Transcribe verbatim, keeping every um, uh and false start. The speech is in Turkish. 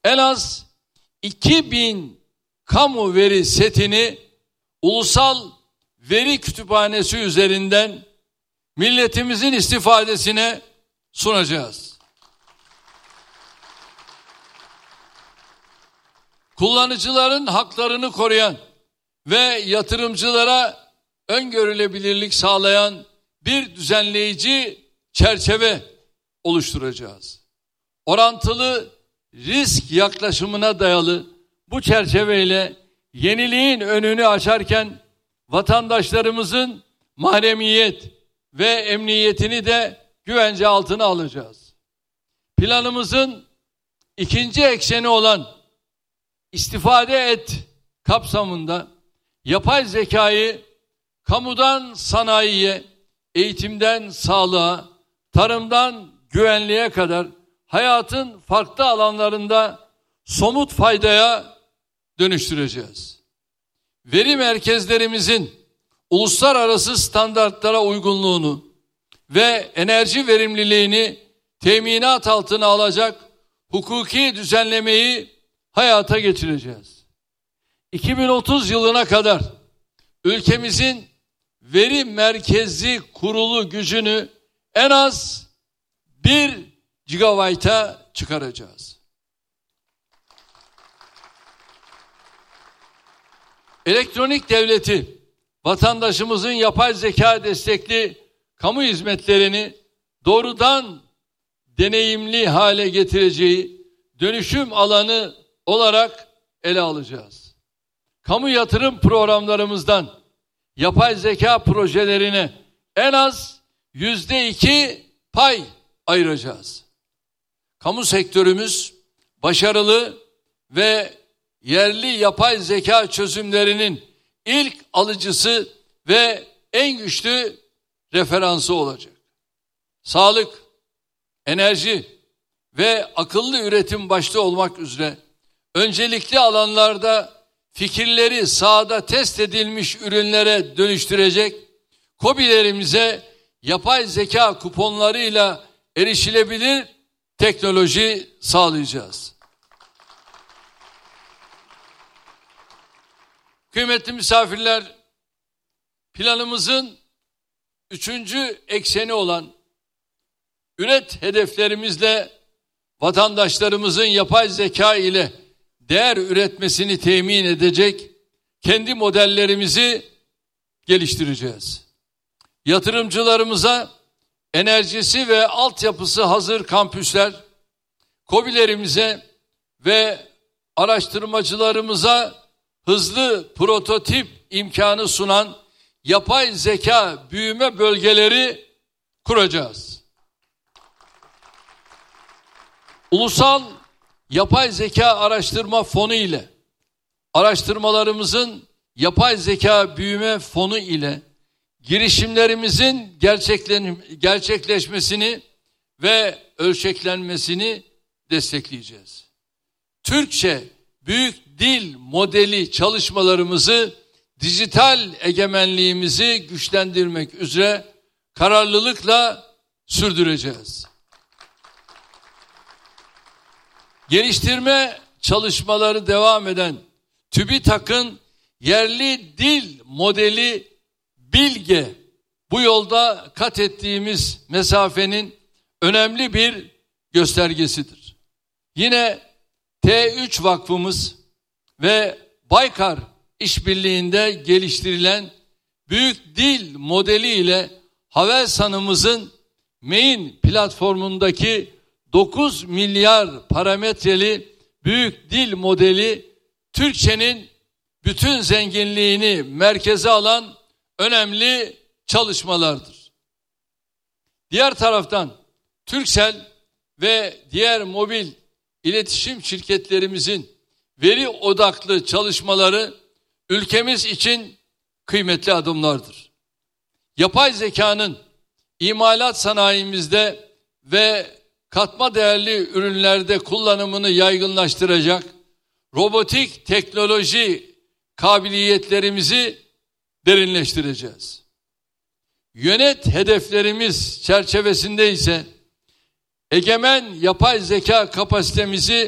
en az iki bin kamu veri setini ulusal veri kütüphanesi üzerinden milletimizin istifadesine sunacağız. Kullanıcıların haklarını koruyan ve yatırımcılara öngörülebilirlik sağlayan bir düzenleyici çerçeve oluşturacağız. Orantılı risk yaklaşımına dayalı bu çerçeveyle yeniliğin önünü açarken vatandaşlarımızın mahremiyet ve emniyetini de güvence altına alacağız. Planımızın ikinci ekseni olan istifade et kapsamında yapay zekayı kamudan sanayiye, eğitimden sağlığa, tarımdan güvenliğe kadar hayatın farklı alanlarında somut faydaya dönüştüreceğiz. Veri merkezlerimizin uluslararası standartlara uygunluğunu ve enerji verimliliğini teminat altına alacak hukuki düzenlemeyi hayata geçireceğiz. iki bin otuz yılına kadar ülkemizin veri merkezi kurulu gücünü en az bir gigabayta çıkaracağız. Elektronik devleti, vatandaşımızın yapay zeka destekli kamu hizmetlerini doğrudan deneyimli hale getireceği dönüşüm alanı olarak ele alacağız. Kamu yatırım programlarımızdan yapay zeka projelerine en az yüzde iki pay ayıracağız. Kamu sektörümüz başarılı ve yerli yapay zeka çözümlerinin ilk alıcısı ve en güçlü referansı olacak. Sağlık, enerji ve akıllı üretim başta olmak üzere öncelikli alanlarda fikirleri sahada test edilmiş ürünlere dönüştürecek, KOBİ'lerimize yapay zeka kuponlarıyla erişilebilir teknoloji sağlayacağız. Kıymetli misafirler, planımızın üçüncü ekseni olan üret hedeflerimizle vatandaşlarımızın yapay zeka ile değer üretmesini temin edecek kendi modellerimizi geliştireceğiz. Yatırımcılarımıza enerjisi ve altyapısı hazır kampüsler, KOBİ'lerimize ve araştırmacılarımıza hızlı prototip imkanı sunan yapay zeka büyüme bölgeleri kuracağız. Ulusal Yapay Zeka Araştırma Fonu ile araştırmalarımızın yapay zeka büyüme fonu ile girişimlerimizin gerçekleşmesini ve ölçeklenmesini destekleyeceğiz. Türkçe büyük dil modeli çalışmalarımızı dijital egemenliğimizi güçlendirmek üzere kararlılıkla sürdüreceğiz. Geliştirme çalışmaları devam eden TÜBİTAK'ın yerli dil modeli Bilge, bu yolda kat ettiğimiz mesafenin önemli bir göstergesidir. Yine T üç Vakfımız ve Baykar işbirliğinde geliştirilen büyük dil modeli ile Havelsan'ımızın Main platformundaki dokuz milyar parametreli büyük dil modeli Türkçenin bütün zenginliğini merkeze alan önemli çalışmalardır. Diğer taraftan Turkcell ve diğer mobil iletişim şirketlerimizin veri odaklı çalışmaları ülkemiz için kıymetli adımlardır. Yapay zekanın imalat sanayimizde ve katma değerli ürünlerde kullanımını yaygınlaştıracak robotik teknoloji kabiliyetlerimizi derinleştireceğiz. Yönet hedeflerimiz çerçevesinde ise egemen yapay zeka kapasitemizi